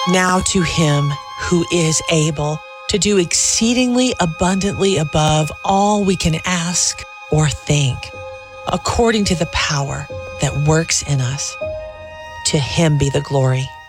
Now to him who is able to do exceedingly abundantly above all we can ask or think, according to the power that works in us. To him be the glory